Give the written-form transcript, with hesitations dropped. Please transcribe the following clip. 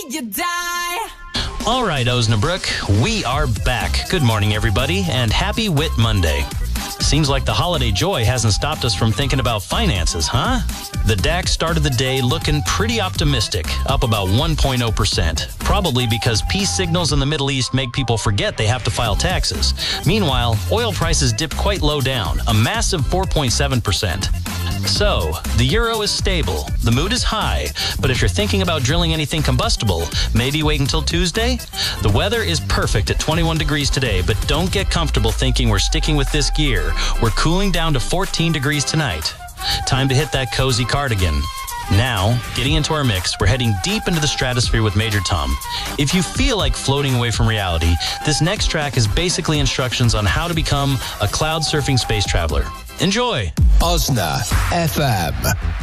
you die. All right, Osnabrück, we are back. Good morning, everybody, and happy Whit Monday. Seems like the holiday joy hasn't stopped us from thinking about finances, huh? The DAX started the day looking pretty optimistic, up about 1.0%, probably because peace signals in the Middle East make people forget they have to file taxes. Meanwhile, oil prices dipped quite low down, a massive 4.7%. So, the euro is stable, the mood is high, but if you're thinking about drilling anything combustible, maybe wait until Tuesday? The weather is perfect at 21 degrees today, but don't get comfortable thinking we're sticking with this gear. We're cooling down to 14 degrees tonight. Time to hit that cozy cardigan. Now, getting into our mix, we're heading deep into the stratosphere with Major Tom. If you feel like floating away from reality, this next track is basically instructions on how to become a cloud surfing space traveler. Enjoy! Osna FM.